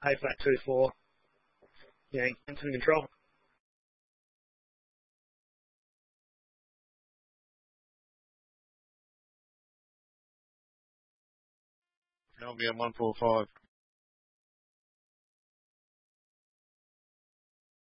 A flat 2-4. Yeah, in control. Albion 145.